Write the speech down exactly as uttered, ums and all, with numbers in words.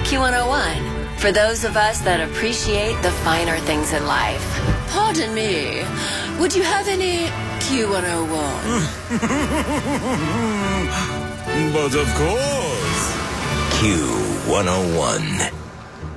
Q one oh one, for those of us that appreciate the finer things in life. Pardon me, would you have any Q one oh one? But of course. Q one oh one.